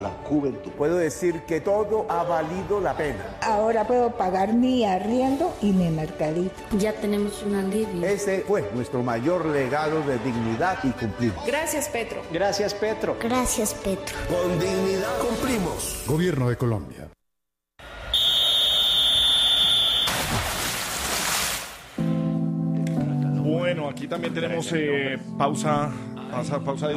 La juventud. Puedo decir que todo ha valido la pena. Ahora puedo pagar mi arriendo y mi mercadito. Ya tenemos un alivio. Ese fue nuestro mayor legado de dignidad y cumplimos. Gracias, Petro. Gracias, Petro. Gracias, Petro. Con dignidad cumplimos. Gobierno de Colombia. Bueno, aquí también tenemos pausa de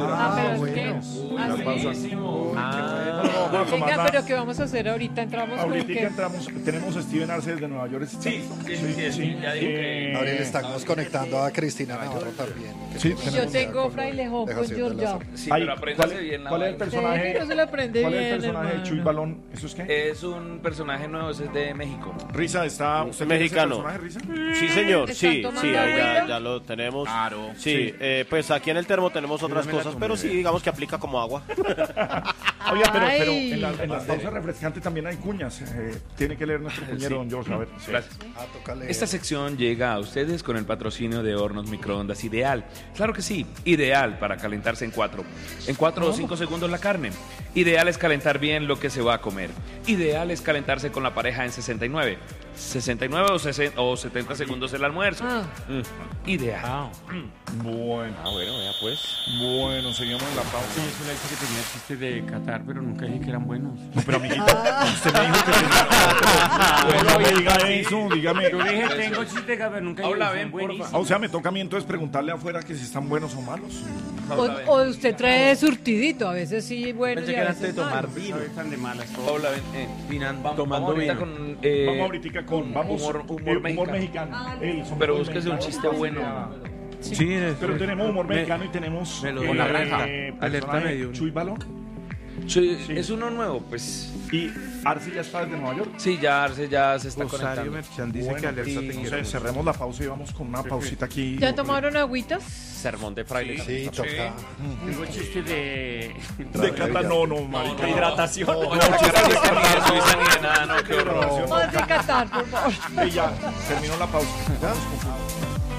Venga, pero ¿qué vamos a hacer ahorita? Tenemos a Steven Arce desde Nueva York. Sí, ya digo que... Ahora le estamos conectando a Cristina Navarro también. Sí, yo tengo Frailejón con Georgia. Sí, pero apréndase bien la ¿Cuál es el personaje? No se lo aprende ¿Cuál bien, es el personaje de hermano. Chuy Balón? ¿Eso es qué? Es un personaje nuevo, ese es de México. Risa, ¿está usted mexicano? ¿Ese personaje, Risa? Sí, señor, ¿Están sí, tomando ahí agüita? ya lo tenemos. Claro. Sí, pues aquí en el termo tenemos otras cosas, pero sí, digamos que aplica como agua. Oye, pero Ay. en las pausas refrescantes también hay cuñas. Tiene que leer nuestro cuñero, don George. A ver. Gracias. Tócale. Esta sección llega a ustedes con el patrocinio de Hornos Microondas Ideal. Claro que sí, ideal para calentarse en 4 o 5 segundos la carne. Ideal es calentar bien lo que se va a comer. Ideal es calentarse con la pareja en 69 o 70 segundos el almuerzo. Ideal. Bueno, Bueno, ya pues. bueno, seguimos en la pausa. Sí, eso le dice que tenía chistes de Qatar, pero nunca dije que eran buenos. No, pero amiguita, usted me dijo que tenía... Bueno, me diga eso, dígame. Yo dije, tengo chistes de Qatar, pero nunca dije Habla que bien, son porfa. buenísimos. O sea, me toca a mí entonces preguntarle afuera que si están buenos o malos. O usted trae surtidito, a veces sí bueno Pensé y que a era veces antes de tomar malo. vino. Están de malas todas. Paula, Tomando vamos ahorita vino. con... Vamos ahorita con humor mexicano. Pero búsquese un chiste bueno. Sí, Pero tenemos humor mexicano y tenemos Con la granja. Alerta personaje medio. Chuy Balón. Sí, es uno nuevo, pues. Y Arce ya está desde Nueva York. Sí, ya se está Rosario conectando. Merchan dice Bueno, que alerta y te no quiero sé, mucho. cerremos la pausa y vamos con una pausita aquí. ¿Ya tomaron agüitas? Sermón de fraile. Sí, toca. Tengo chistes de... De Cata, no, marica. Hidratación. No, ni de Suiza ni de nada, no, qué horror. Más de Qatar, por favor. Y ya, terminó la pausa. ¿Ya?